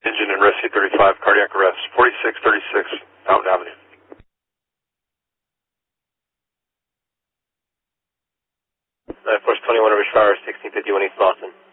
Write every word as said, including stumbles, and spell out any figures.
Engine and rescue thirty-five, cardiac arrest, forty-six thirty-six, Fountain Avenue. Air Force twenty-one, River Showers, sixteen fifty-one East Boston.